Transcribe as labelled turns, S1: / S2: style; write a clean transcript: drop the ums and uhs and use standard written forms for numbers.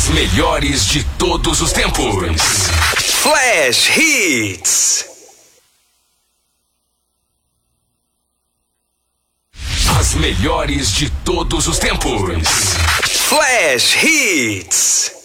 S1: As melhores de todos os tempos. Flash Hits. As melhores de todos os tempos. Flash Hits.